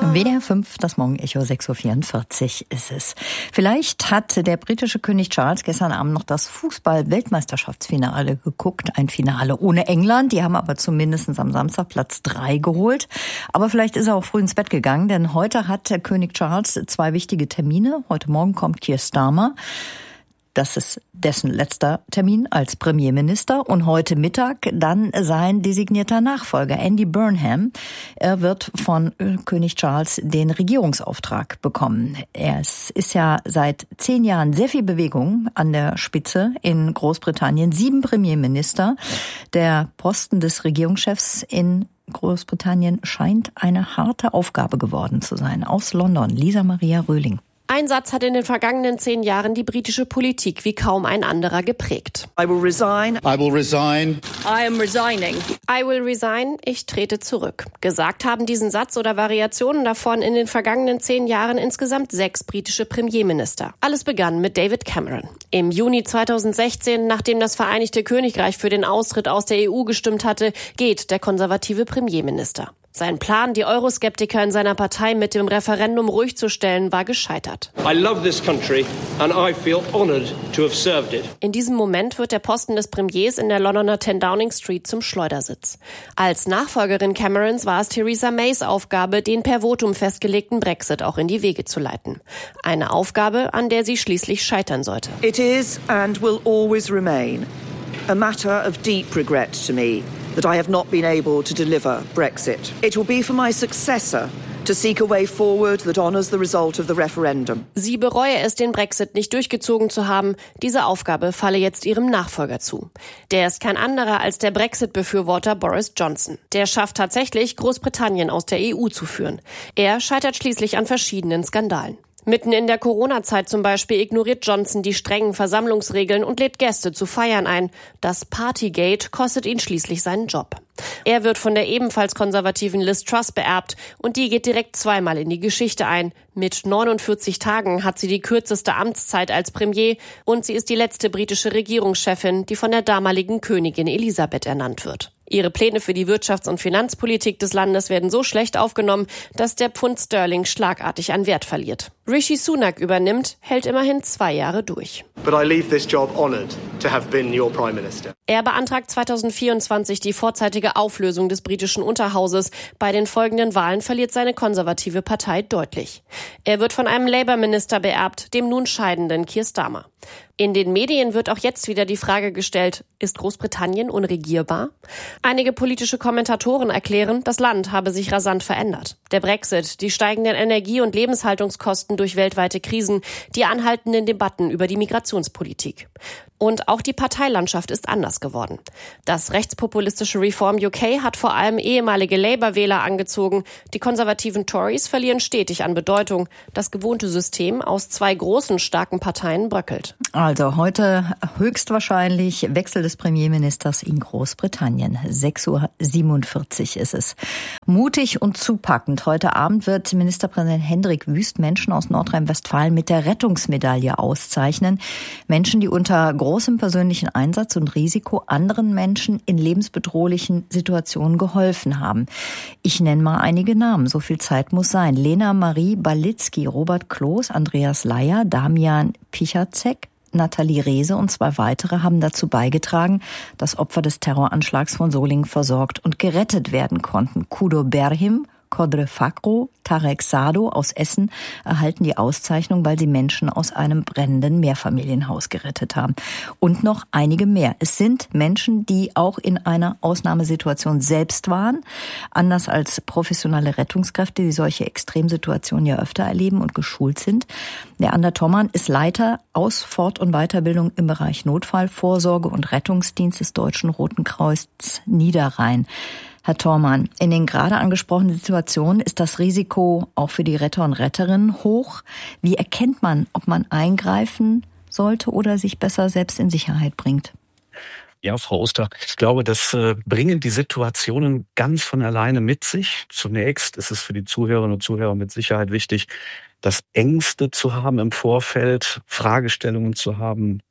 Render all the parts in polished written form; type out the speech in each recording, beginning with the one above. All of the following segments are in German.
WDR 5, das Morgenecho, 6.44 Uhr ist es. Vielleicht hat der britische König Charles gestern Abend noch das Fußball-Weltmeisterschaftsfinale geguckt. Ein Finale ohne England. Die haben aber zumindest am Samstag Platz 3 geholt. Aber vielleicht ist er auch früh ins Bett gegangen, denn heute hat der König Charles 2 wichtige Termine. Heute Morgen kommt Keir Starmer. Das ist dessen letzter Termin als Premierminister. Und heute Mittag dann sein designierter Nachfolger, Andy Burnham. Er wird von König Charles den Regierungsauftrag bekommen. Es ist ja seit 10 Jahren sehr viel Bewegung an der Spitze in Großbritannien. 7 Premierminister. Der Posten des Regierungschefs in Großbritannien scheint eine harte Aufgabe geworden zu sein. Aus London, Lisa Maria Röhling. Ein Satz hat in den vergangenen 10 Jahren die britische Politik wie kaum ein anderer geprägt. I will resign. I will resign. I am resigning. I will resign. Ich trete zurück. Gesagt haben diesen Satz oder Variationen davon in den vergangenen 10 Jahren insgesamt 6 britische Premierminister. Alles begann mit David Cameron. Im Juni 2016, nachdem das Vereinigte Königreich für den Austritt aus der EU gestimmt hatte, geht der konservative Premierminister. Sein Plan, die Euroskeptiker in seiner Partei mit dem Referendum ruhig zu stellen, war gescheitert. I love this country and I feel honored to have served it. In diesem Moment wird der Posten des Premiers in der Londoner 10 Downing Street zum Schleudersitz. Als Nachfolgerin Camerons war es Theresa Mays Aufgabe, den per Votum festgelegten Brexit auch in die Wege zu leiten. Eine Aufgabe, an der sie schließlich scheitern sollte. It is and will always remain a matter of deep regret to me that I have not been able to deliver Brexit. It will be for my successor to seek a way forward that honours the result of the referendum. Sie bereue es, den Brexit nicht durchgezogen zu haben. Diese Aufgabe falle jetzt ihrem Nachfolger zu. Der ist kein anderer als der Brexit-Befürworter Boris Johnson. Der schafft tatsächlich, Großbritannien aus der EU zu führen. Er scheitert schließlich an verschiedenen Skandalen. Mitten in der Corona-Zeit zum Beispiel ignoriert Johnson die strengen Versammlungsregeln und lädt Gäste zu Feiern ein. Das Partygate kostet ihn schließlich seinen Job. Er wird von der ebenfalls konservativen Liz Truss beerbt und die geht direkt 2-mal in die Geschichte ein. Mit 49 Tagen hat sie die kürzeste Amtszeit als Premier und sie ist die letzte britische Regierungschefin, die von der damaligen Königin Elisabeth ernannt wird. Ihre Pläne für die Wirtschafts- und Finanzpolitik des Landes werden so schlecht aufgenommen, dass der Pfund Sterling schlagartig an Wert verliert. Rishi Sunak übernimmt, hält immerhin 2 Jahre durch. But I leave this job honoured to have been your Prime Minister. Er beantragt 2024 die vorzeitige Auflösung des britischen Unterhauses. Bei den folgenden Wahlen verliert seine konservative Partei deutlich. Er wird von einem Labour-Minister beerbt, dem nun scheidenden Keir Starmer. In den Medien wird auch jetzt wieder die Frage gestellt, ist Großbritannien unregierbar? Einige politische Kommentatoren erklären, das Land habe sich rasant verändert. Der Brexit, die steigenden Energie- und Lebenshaltungskosten durch weltweite Krisen, die anhaltenden Debatten über die Migrationspolitik. Und auch die Parteilandschaft ist anders geworden. Das rechtspopulistische Reform UK hat vor allem ehemalige Labour-Wähler angezogen. Die konservativen Tories verlieren stetig an Bedeutung. Das gewohnte System aus 2 großen, starken Parteien bröckelt. Also heute höchstwahrscheinlich Wechsel des Premierministers in Großbritannien. 6.47 Uhr ist es. Mutig und zupackend. Heute Abend wird Ministerpräsident Hendrik Wüst Menschen aus Nordrhein-Westfalen mit der Rettungsmedaille auszeichnen. Menschen, die unter großem persönlichen Einsatz und Risiko anderen Menschen in lebensbedrohlichen Situationen geholfen haben. Ich nenne mal einige Namen, so viel Zeit muss sein. Lena Marie Balitzky, Robert Kloß, Andreas Leier, Damian Pichacek, Nathalie Rehse und 2 weitere haben dazu beigetragen, dass Opfer des Terroranschlags von Solingen versorgt und gerettet werden konnten. Kudo Berhim, Kodre Fakro, Tarek Sado aus Essen erhalten die Auszeichnung, weil sie Menschen aus einem brennenden Mehrfamilienhaus gerettet haben. Und noch einige mehr. Es sind Menschen, die auch in einer Ausnahmesituation selbst waren, anders als professionelle Rettungskräfte, die solche Extremsituationen ja öfter erleben und geschult sind. Der Ander Thommann ist Leiter Aus-, Fort- und Weiterbildung im Bereich Notfallvorsorge und Rettungsdienst des Deutschen Roten Kreuzes Niederrhein. Herr Thormann, in den gerade angesprochenen Situationen ist das Risiko auch für die Retter und Retterinnen hoch. Wie erkennt man, ob man eingreifen sollte oder sich besser selbst in Sicherheit bringt? Ja, Frau Oster, ich glaube, das bringen die Situationen ganz von alleine mit sich. Zunächst ist es für die Zuhörerinnen und Zuhörer mit Sicherheit wichtig, das Ängste zu haben im Vorfeld, Fragestellungen zu haben,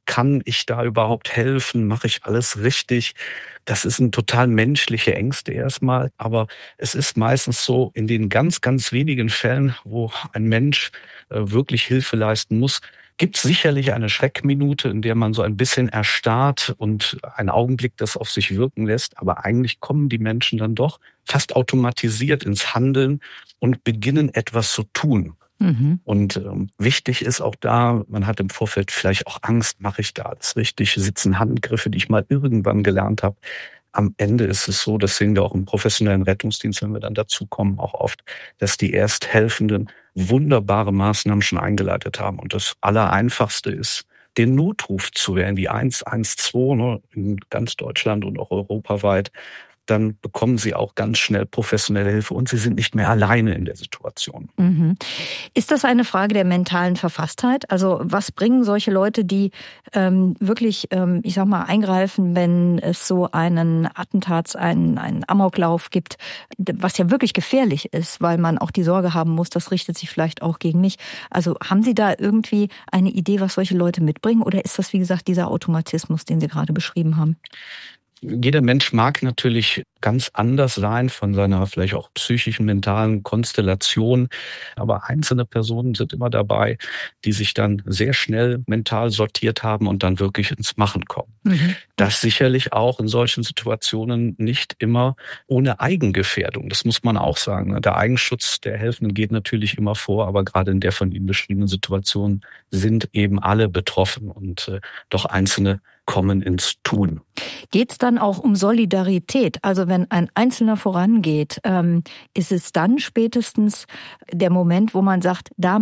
kann ich da überhaupt helfen? Mache ich alles richtig? Das sind total menschliche Ängste erstmal. Aber es ist meistens so, in den ganz, ganz wenigen Fällen, wo ein Mensch wirklich Hilfe leisten muss, gibt es sicherlich eine Schreckminute, in der man so ein bisschen erstarrt und einen Augenblick das auf sich wirken lässt. Aber eigentlich kommen die Menschen dann doch fast automatisiert ins Handeln und beginnen etwas zu tun. Mhm. Und wichtig ist auch da, man hat im Vorfeld vielleicht auch Angst, mache ich da alles richtig, sitzen Handgriffe, die ich mal irgendwann gelernt habe. Am Ende ist es so, das sehen wir auch im professionellen Rettungsdienst, wenn wir dann dazu kommen, auch oft, dass die Ersthelfenden wunderbare Maßnahmen schon eingeleitet haben. Und das Allereinfachste ist, den Notruf zu wählen, die 112, in ganz Deutschland und auch europaweit. Dann bekommen sie auch ganz schnell professionelle Hilfe und sie sind nicht mehr alleine in der Situation. Mhm. Ist das eine Frage der mentalen Verfasstheit? Also was bringen solche Leute, die wirklich, eingreifen, wenn es so einen Attentats, einen Amoklauf gibt, was ja wirklich gefährlich ist, weil man auch die Sorge haben muss, das richtet sich vielleicht auch gegen mich. Also haben Sie da irgendwie eine Idee, was solche Leute mitbringen? Oder ist das, wie gesagt, dieser Automatismus, den Sie gerade beschrieben haben? Jeder Mensch mag natürlich ganz anders sein von seiner vielleicht auch psychischen, mentalen Konstellation. Aber einzelne Personen sind immer dabei, die sich dann sehr schnell mental sortiert haben und dann wirklich ins Machen kommen. Mhm. Das sicherlich auch in solchen Situationen nicht immer ohne Eigengefährdung. Das muss man auch sagen. Der Eigenschutz der Helfenden geht natürlich immer vor, aber gerade in der von Ihnen beschriebenen Situation sind eben alle betroffen und doch Einzelne kommen ins Tun. Geht es dann auch um Solidarität? Also wenn ein Einzelner vorangeht, ist es dann spätestens der Moment, wo man sagt, da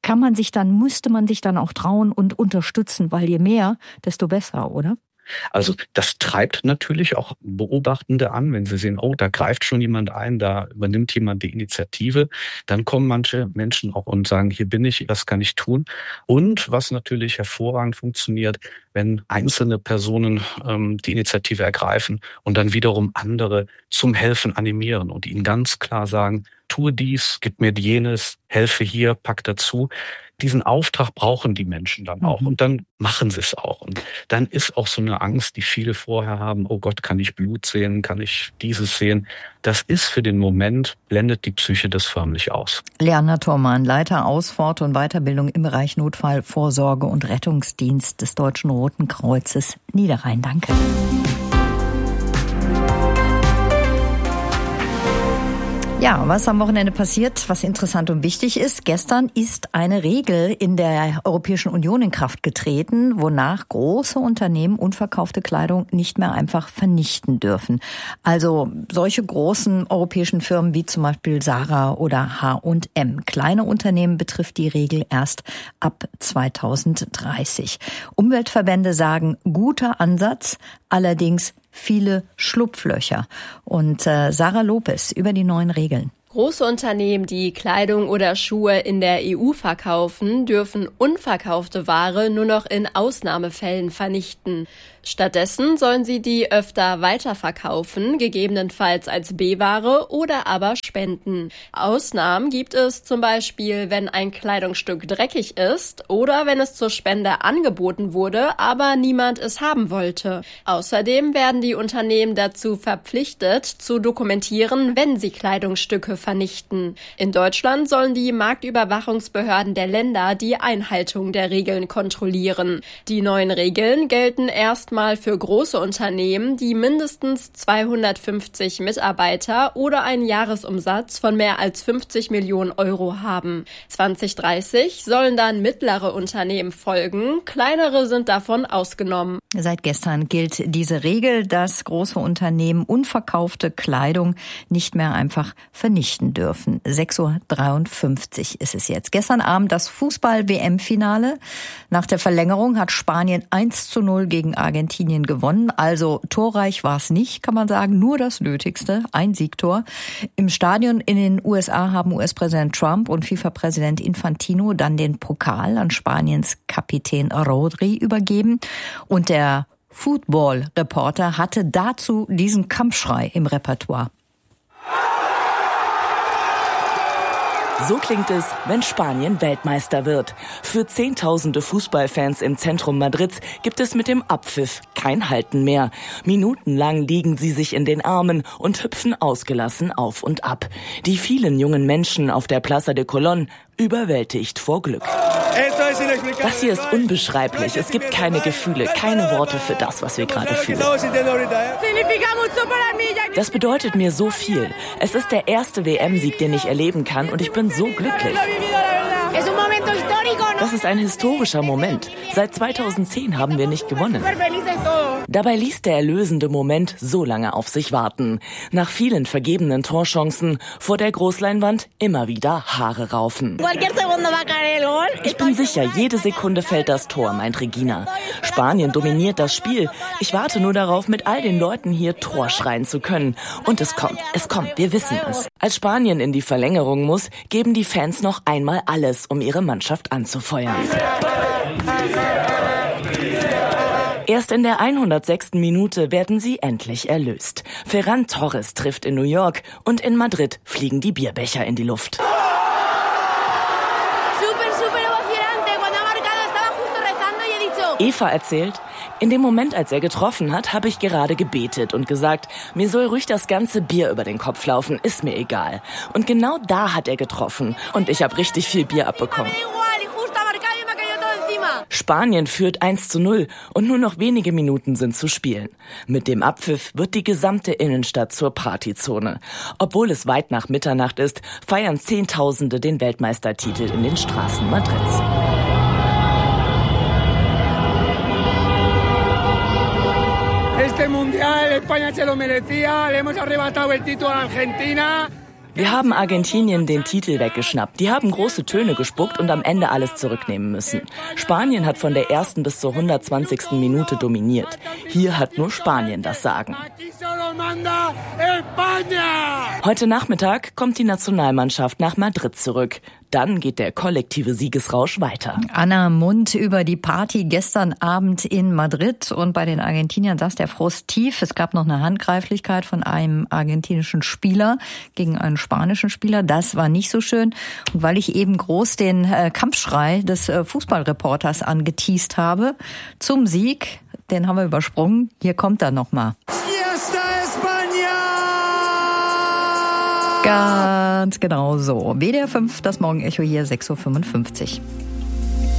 müsste man sich dann auch trauen und unterstützen, weil je mehr, desto besser, oder? Also das treibt natürlich auch Beobachtende an, wenn sie sehen, oh, da greift schon jemand ein, da übernimmt jemand die Initiative. Dann kommen manche Menschen auch und sagen, hier bin ich, was kann ich tun? Und was natürlich hervorragend funktioniert, wenn einzelne Personen die Initiative ergreifen und dann wiederum andere zum Helfen animieren und ihnen ganz klar sagen, tue dies, gib mir jenes, helfe hier, pack dazu. Diesen Auftrag brauchen die Menschen dann auch und dann machen sie es auch. Und dann ist auch so eine Angst, die viele vorher haben, oh Gott, kann ich Blut sehen, kann ich dieses sehen? Das ist für den Moment, blendet die Psyche das förmlich aus. Leander Thormann, Leiter Aus-, Fort- und Weiterbildung im Bereich Notfallvorsorge und Rettungsdienst des Deutschen Roten Kreuzes Niederrhein. Danke. Ja, was am Wochenende passiert, was interessant und wichtig ist. Gestern ist eine Regel in der Europäischen Union in Kraft getreten, wonach große Unternehmen unverkaufte Kleidung nicht mehr einfach vernichten dürfen. Also solche großen europäischen Firmen wie zum Beispiel Zara oder H&M. Kleine Unternehmen betrifft die Regel erst ab 2030. Umweltverbände sagen, guter Ansatz, allerdings viele Schlupflöcher. Und Sarah Lopez über die neuen Regeln. Große Unternehmen, die Kleidung oder Schuhe in der EU verkaufen, dürfen unverkaufte Ware nur noch in Ausnahmefällen vernichten. Stattdessen sollen sie die öfter weiterverkaufen, gegebenenfalls als B-Ware oder aber spenden. Ausnahmen gibt es zum Beispiel, wenn ein Kleidungsstück dreckig ist oder wenn es zur Spende angeboten wurde, aber niemand es haben wollte. Außerdem werden die Unternehmen dazu verpflichtet, zu dokumentieren, wenn sie Kleidungsstücke vernichten. In Deutschland sollen die Marktüberwachungsbehörden der Länder die Einhaltung der Regeln kontrollieren. Die neuen Regeln gelten erstmal für große Unternehmen, die mindestens 250 Mitarbeiter oder einen Jahresumsatz von mehr als 50 Millionen Euro haben. 2030 sollen dann mittlere Unternehmen folgen, kleinere sind davon ausgenommen. Seit gestern gilt diese Regel, dass große Unternehmen unverkaufte Kleidung nicht mehr einfach vernichten dürfen. 6:53 Uhr ist es jetzt. Gestern Abend das Fußball-WM-Finale. Nach der Verlängerung hat Spanien 1:0 gegen Argentinien gewonnen. Also torreich war es nicht, kann man sagen. Nur das Nötigste, ein Siegtor. Im Stadion in den USA haben US-Präsident Trump und FIFA-Präsident Infantino dann den Pokal an Spaniens Kapitän Rodri übergeben. Und der Football-Reporter hatte dazu diesen Kampfschrei im Repertoire. So klingt es, wenn Spanien Weltmeister wird. Für Zehntausende Fußballfans im Zentrum Madrids gibt es mit dem Abpfiff kein Halten mehr. Minutenlang liegen sie sich in den Armen und hüpfen ausgelassen auf und ab. Die vielen jungen Menschen auf der Plaza de Colón überwältigt vor Glück. Das hier ist unbeschreiblich. Es gibt keine Gefühle, keine Worte für das, was wir gerade fühlen. Das bedeutet mir so viel. Es ist der erste WM-Sieg, den ich erleben kann, und ich bin so glücklich. Das ist ein historischer Moment. Seit 2010 haben wir nicht gewonnen. Dabei ließ der erlösende Moment so lange auf sich warten. Nach vielen vergebenen Torchancen vor der Großleinwand immer wieder Haare raufen. Ich bin sicher, jede Sekunde fällt das Tor, meint Regina. Spanien dominiert das Spiel. Ich warte nur darauf, mit all den Leuten hier Tor schreien zu können. Und es kommt, wir wissen es. Als Spanien in die Verlängerung muss, geben die Fans noch einmal alles, um ihre Mannschaft anzufeuern. Erst in der 106. Minute werden sie endlich erlöst. Ferran Torres trifft in New York und in Madrid fliegen die Bierbecher in die Luft. Eva erzählt, in dem Moment, als er getroffen hat, habe ich gerade gebetet und gesagt, mir soll ruhig das ganze Bier über den Kopf laufen, ist mir egal. Und genau da hat er getroffen und ich habe richtig viel Bier abbekommen. Spanien führt 1:0 und nur noch wenige Minuten sind zu spielen. Mit dem Abpfiff wird die gesamte Innenstadt zur Partyzone. Obwohl es weit nach Mitternacht ist, feiern Zehntausende den Weltmeistertitel in den Straßen Madrids. Este Mundial, España se lo merecía, le hemos arrebatado el título a Argentina. Wir haben Argentinien den Titel weggeschnappt. Die haben große Töne gespuckt und am Ende alles zurücknehmen müssen. Spanien hat von der ersten bis zur 120. Minute dominiert. Hier hat nur Spanien das Sagen. Heute Nachmittag kommt die Nationalmannschaft nach Madrid zurück. Dann geht der kollektive Siegesrausch weiter. Anna Mundt über die Party gestern Abend in Madrid. Und bei den Argentiniern saß der Frust tief. Es gab noch eine Handgreiflichkeit von einem argentinischen Spieler gegen einen spanischen Spieler. Das war nicht so schön. Und weil ich eben groß den Kampfschrei des Fußballreporters angeteast habe zum Sieg, den haben wir übersprungen. Hier kommt er nochmal. Ganz genau so. WDR 5, das Morgenecho hier, 6:55 Uhr.